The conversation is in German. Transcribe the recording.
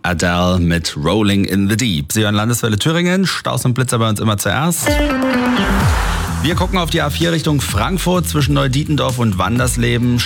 Adele mit Rolling in the Deep. Sie hören Landeswelle Thüringen, Staus und Blitzer bei uns immer zuerst. Wir gucken auf die A4 Richtung Frankfurt zwischen Neudietendorf und Wandersleben.